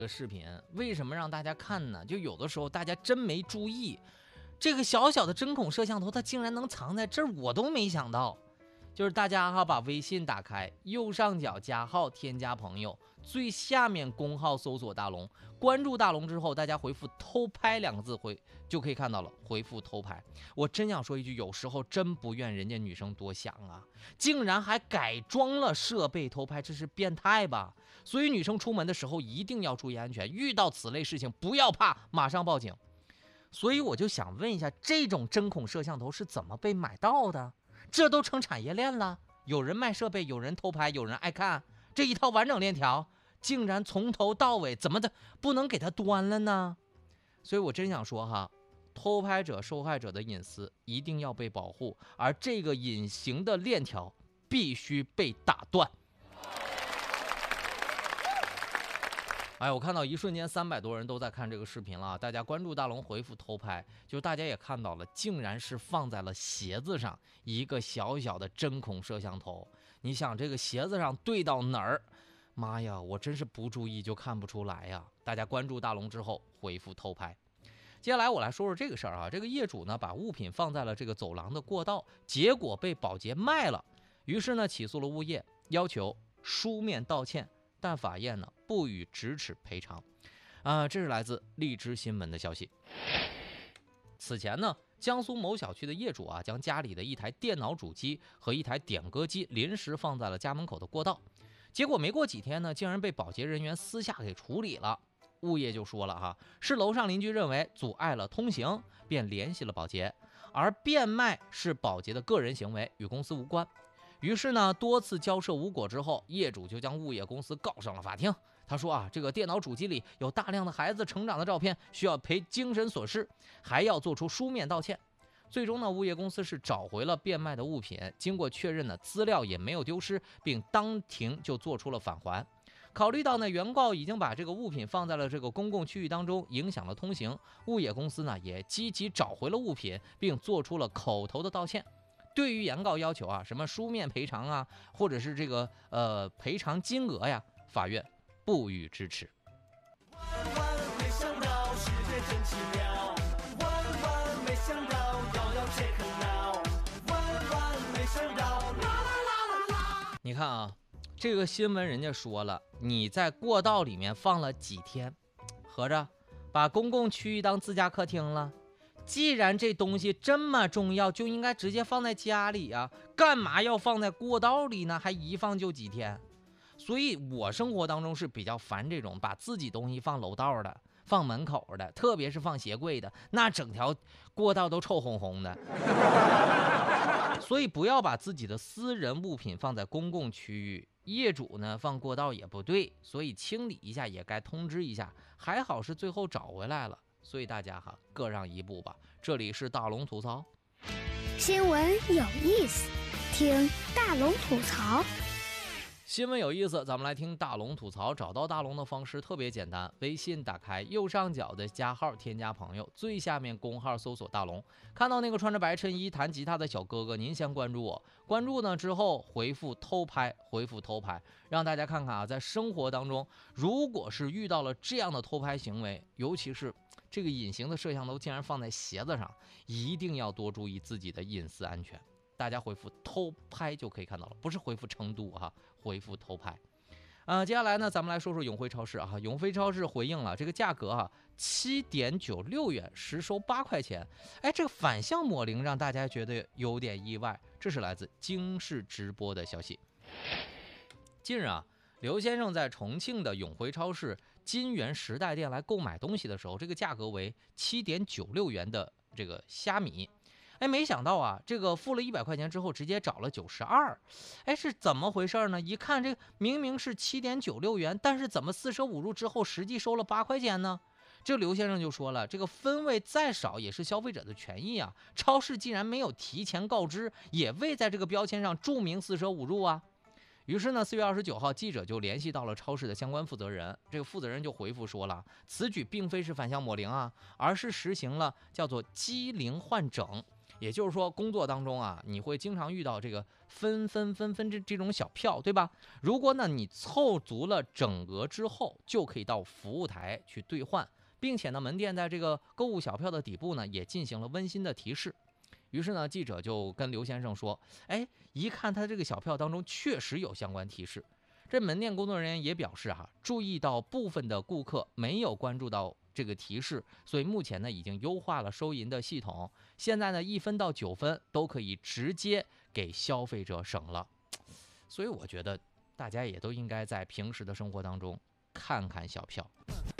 这个视频为什么让大家看呢？就有的时候大家真没注意，这个小小的针孔摄像头它竟然能藏在这儿，我都没想到。就是大家把微信打开，右上角加号添加朋友，最下面公号搜索大龙，关注大龙之后，大家回复偷拍2个字就可以看到了，回复偷拍。我真想说一句，有时候真不怨人家女生多想啊，竟然还改装了设备偷拍，这是变态吧？所以女生出门的时候一定要注意安全，遇到此类事情不要怕，马上报警。所以我就想问一下，这种针孔摄像头是怎么被买到的？这都成产业链了，有人卖设备，有人偷拍，有人爱看，这一套完整链条竟然从头到尾怎么的不能给它端了呢？所以我真想说偷拍者受害者的隐私一定要被保护，而这个隐形的链条必须被打断。我看到一瞬间300多人都在看这个视频了，大家关注大龙，回复偷拍，就大家也看到了，竟然是放在了鞋子上一个小小的针孔摄像头。你想这个鞋子上对到哪儿？妈呀，我真是不注意就看不出来呀！大家关注大龙之后回复偷拍。接下来我来说说这个事儿这个业主呢把物品放在了这个走廊的过道，结果被保洁卖了，于是呢起诉了物业，要求书面道歉。但法院呢不予支持赔偿，这是来自荔枝新闻的消息。此前呢，江苏某小区的业主将家里的一台电脑主机和一台点歌机临时放在了家门口的过道，结果没过几天呢，竟然被保洁人员私下给处理了。物业就说了是楼上邻居认为阻碍了通行，便联系了保洁，而变卖是保洁的个人行为，与公司无关。于是呢，多次交涉无果之后，业主就将物业公司告上了法庭。他说这个电脑主机里有大量的孩子成长的照片，需要赔精神损失，还要做出书面道歉。最终呢，物业公司是找回了变卖的物品，经过确认呢，资料也没有丢失，并当庭就做出了返还。考虑到呢，原告已经把这个物品放在了这个公共区域当中，影响了通行，物业公司呢也积极找回了物品，并做出了口头的道歉。对于原告要求什么书面赔偿或者是这个赔偿金额法院不予支持。 万万没想到世界真奇妙，万万没想到摇摇且可闹，万万没想到啦啦啦啦啦。 你看这个新闻人家说了，你在过道里面放了几天，合着把公共区域当自家客厅了。既然这东西这么重要，就应该直接放在家里干嘛要放在过道里呢？还一放就几天。所以我生活当中是比较烦这种把自己东西放楼道的，放门口的，特别是放鞋柜的，那整条过道都臭烘烘的。所以不要把自己的私人物品放在公共区域，业主呢放过道也不对，所以清理一下也该通知一下。还好是最后找回来了，所以大家各让一步吧。这里是大龙吐槽， 新闻有意思，听大龙吐槽。 新闻有意思，咱们来听大龙吐槽。找到大龙的方式特别简单，微信打开右上角的加号添加朋友，最下面公号搜索大龙，看到那个穿着白衬衣弹吉他的小哥哥，您先关注我，关注呢之后回复偷拍，回复偷拍，让大家看看在生活当中如果是遇到了这样的偷拍行为，尤其是这个隐形的摄像头竟然放在鞋子上，一定要多注意自己的隐私安全。大家回复偷拍就可以看到了，不是回复成都回复偷拍。接下来呢，咱们来说说永辉超市永辉超市回应了这个价格7.96元，实收8块钱。这个反向抹零让大家觉得有点意外，这是来自京视直播的消息。近日刘先生在重庆的永辉超市金源时代店来购买东西的时候，这个价格为7.96元的这个虾米。没想到这个付了100块钱之后直接找了92，是怎么回事呢？一看这个明明是7.96元，但是怎么四舍五入之后实际收了8块钱呢？这刘先生就说了，这个分位再少也是消费者的权益超市既然没有提前告知，也未在这个标签上注明四舍五入于是呢，4月29号，记者就联系到了超市的相关负责人，这个负责人就回复说了，此举并非是反向抹零而是实行了叫做机零换整， 也就是说，工作当中啊，你会经常遇到这个分这种小票，对吧？如果呢你凑足了整额之后，就可以到服务台去兑换，并且呢门店在这个购物小票的底部呢也进行了温馨的提示。于是呢，记者就跟刘先生说：“哎，一看他这个小票当中确实有相关提示。”这门店工作人员也表示注意到部分的顾客没有关注到这个提示，所以目前呢已经优化了收银的系统，现在呢1分到9分都可以直接给消费者省了。所以我觉得大家也都应该在平时的生活当中看看小票。